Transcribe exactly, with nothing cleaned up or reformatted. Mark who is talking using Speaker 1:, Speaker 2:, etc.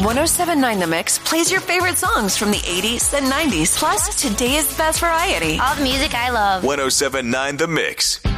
Speaker 1: one oh seven point nine The Mix plays your favorite songs from the eighties and nineties, plus today's best variety.
Speaker 2: All the music I love.
Speaker 3: one oh seven point nine The Mix.